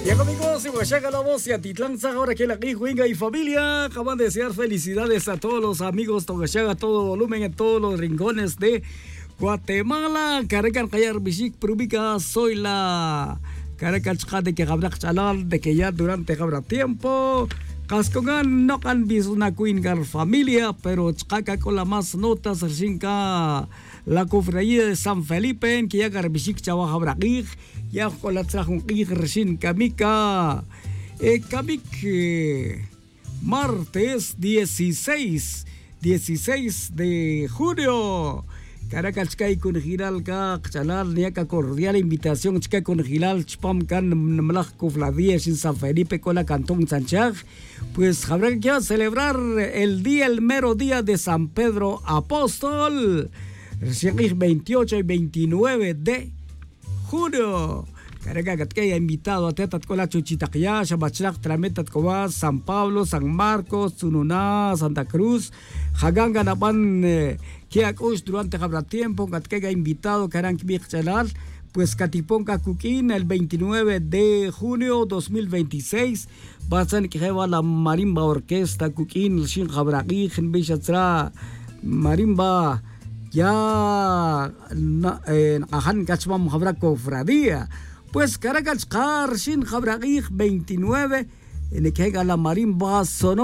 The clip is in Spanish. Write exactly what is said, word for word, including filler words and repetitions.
Y amigos, y Huachaca la voz y Atitlán, ahora que la Huinga y familia acaban de desear felicidades a todos los amigos Togachaga, a todo volumen, en todos los rincones de Guatemala. Caracan Kayar Bishik Prubica, soy la Caracan de que habrá chalal, de que ya durante habrá tiempo. Cascongan no can bis una Huingar familia, pero Chcaca con la más notas, Rsinca la cofradía de San Felipe, en que ya Garbishik Chawa habrá ya con la trajo recién Kamika eh, Kamik eh, martes dieciséis de junio Caracas Chkai con Giralca Chalal Niaca cordial invitación Chkai con Gilal Chpam Can Mlach Cofladía sin San Felipe con la Cantón Sanchag, pues habrá que celebrar el día, el mero día de San Pedro Apóstol, recién veintiocho y veintinueve de junio. Caracas que haya invitado a Tetat con la Chuchitaquia, Shabachak, Trametat Coba, San Pablo, San Marcos, Tununá, Santa Cruz, Haganga Napan, que acus durante habrá tiempo, que haya invitado Karan Kibichalal, pues Catiponca Cuquín, el veintinueve de junio dos mil veintiséis, Basan que lleva la Marimba Orquesta Cuquín, Shin Habraqui, Genbishatra, Marimba. Ya ahan kachmam habra cofradía, pues Caracas Karshin Habraqui veintinueve en el que la marimba sonó